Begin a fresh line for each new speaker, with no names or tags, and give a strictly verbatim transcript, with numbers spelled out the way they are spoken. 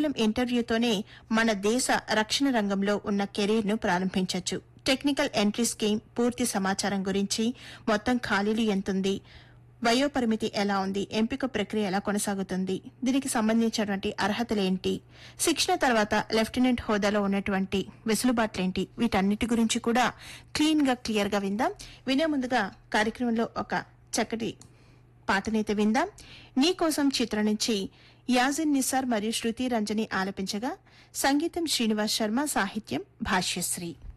కేవలం ఇంటర్వ్యూతోనే మన దేశ రక్షణ రంగంలో ఉన్న కెరీర్ను ప్రారంభించొచ్చు. టెక్నికల్ ఎంట్రీ స్కీమ్, పూర్తి సమాచారం గురించి, మొత్తం ఖాళీలు ఎంతుంది, వయోపరిమితి ఎలా ఉంది, ఎంపిక ప్రక్రియ ఎలా కొనసాగుతుంది, దీనికి సంబంధించినటువంటి అర్హతలేంటి, శిక్షణ తర్వాత లెఫ్టినెంట్ హోదాలో ఉన్నటువంటి వెసులుబాట్లేంటి, వీటన్నిటి గురించి కూడా క్లీన్ గా క్లియర్ గా విందాం. వినే ముందుగా కార్యక్రమంలో ఒక చక్కటి పాటనైతే విందాం. నీకోసం చిత్రం నుంచి యాజిన్ నిసార్ మరియు శృతి రంజని ఆలపించగా, సంగీతం శ్రీనివాస్ శర్మ, సాహిత్యం భాష్యశ్రీ.